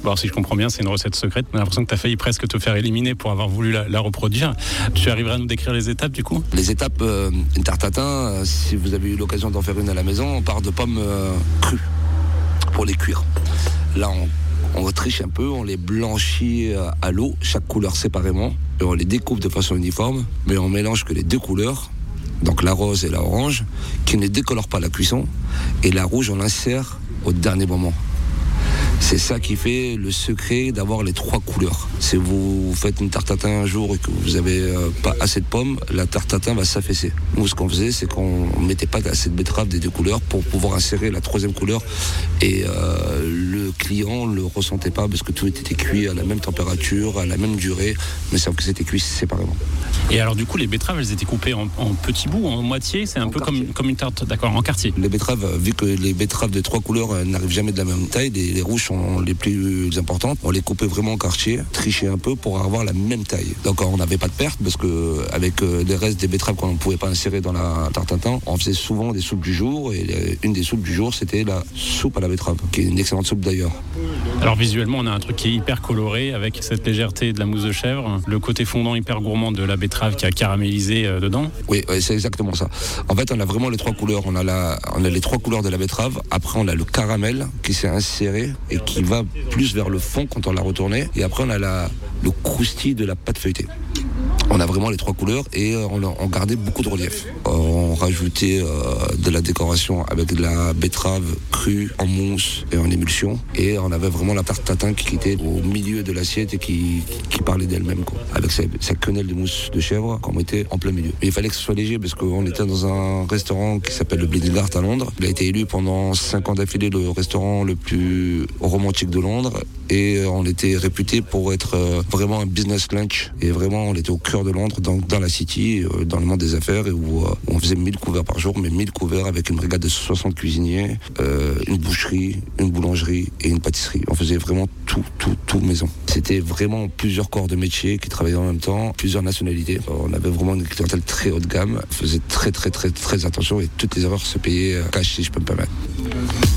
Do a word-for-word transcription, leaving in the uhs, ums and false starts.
Bon, si je comprends bien, c'est une recette secrète. On a l'impression que tu as failli presque te faire éliminer pour avoir voulu la, la reproduire. Tu arriverais à nous décrire les étapes du coup ? Les étapes, euh, une tarte tatin, euh, si vous avez eu l'occasion d'en faire une à la maison, on part de pommes euh, crues pour les cuire. Là, on, on triche un peu, on les blanchit à l'eau, chaque couleur séparément, et on les découpe de façon uniforme, mais on mélange que les deux couleurs, donc la rose et la orange, qui ne décolorent pas la cuisson, et la rouge, on l'insère au dernier moment. C'est ça qui fait le secret d'avoir les trois couleurs. Si vous faites une tarte tatin un jour et que vous n'avez euh, pas assez de pommes, la tarte tatin va s'affaisser. Nous, ce qu'on faisait, c'est qu'on ne mettait pas assez de betterave des deux couleurs pour pouvoir insérer la troisième couleur. Et euh, le client ne le ressentait pas parce que tout était cuit à la même température, à la même durée, mais sauf que c'était cuit séparément. Et alors du coup, les betteraves, elles étaient coupées en, en petits bouts, en moitié, c'est un en peu comme, comme une tarte, d'accord, en quartier. Les betteraves, vu que les betteraves de trois couleurs euh, n'arrivent jamais de la même taille, les, les rouges sont les plus importantes, on les coupait vraiment en quartier, trichait un peu pour avoir la même taille. Donc on n'avait pas de perte parce que avec euh, les restes des betteraves qu'on ne pouvait pas insérer dans la tarte tatin, on faisait souvent des soupes du jour, et les, une des soupes du jour, c'était la soupe à la betterave, qui est une excellente soupe d'ailleurs. Alors visuellement, on a un truc qui est hyper coloré avec cette légèreté de la mousse de chèvre, le côté fondant hyper gourmand de la betterave qui a caramélisé euh, dedans. Oui, ouais, c'est exactement ça. En fait, on a vraiment les trois couleurs. On a, la, on a les trois couleurs de la betterave. Après, on a le caramel qui s'est inséré et qui va plus vers le fond quand on l'a retourné. Et après, on a la, le croustillant de la pâte feuilletée. On a vraiment les trois couleurs et on, on gardait beaucoup de relief. On rajoutait euh, de la décoration avec de la betterave crue en mousse et en émulsion. Et on avait vraiment la tarte tatin qui était au milieu de l'assiette et qui, qui parlait d'elle-même, quoi. Avec sa, sa quenelle de mousse de chèvre qu'on mettait en plein milieu. Mais il fallait que ce soit léger parce qu'on était dans un restaurant qui s'appelle le Bleeding Heart à Londres. Il a été élu pendant cinq ans d'affilée le restaurant le plus romantique de Londres. Et on était réputé pour être euh, vraiment un business lunch. Et vraiment, on était au cœur de Londres, dans, dans la city, euh, dans le monde des affaires, et où, euh, où on faisait mille couverts par jour, mais mille couverts avec une brigade de soixante cuisiniers, euh, une boucherie, une boulangerie et une pâtisserie. On faisait vraiment tout, tout, tout maison. C'était vraiment plusieurs corps de métier qui travaillaient en même temps, plusieurs nationalités. On avait vraiment une clientèle très haut de gamme, on faisait très, très, très, très attention et toutes les erreurs se payaient cash, si je peux me permettre.